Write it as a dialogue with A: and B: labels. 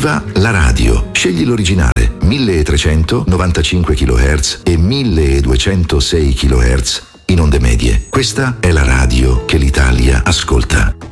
A: Viva la radio! Scegli l'originale 1395 kHz e 1206 kHz in onde medie. Questa è la radio che l'Italia ascolta.